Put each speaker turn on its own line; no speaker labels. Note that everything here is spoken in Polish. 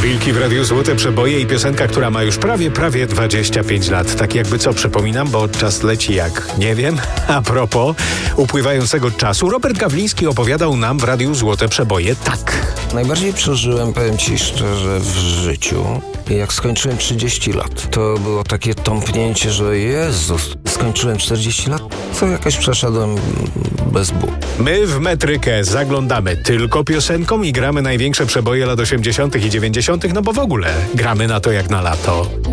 Wilki w Radiu Złote Przeboje i piosenka, która ma już prawie 25 lat. Tak jakby co, przypominam, bo czas leci jak nie wiem. A propos upływającego czasu, Robert Gawliński opowiadał nam w Radiu Złote Przeboje tak.
Najbardziej przeżyłem, powiem ci szczerze, w życiu, jak skończyłem 30 lat. To było takie tąpnięcie, że Jezus, skończyłem 40 lat, to jakoś przeszedłem bez bólu.
My w Metrykę zaglądamy tylko piosenką i gramy największe przeboje lat 80. i 90., no bo w ogóle gramy na to jak na lato.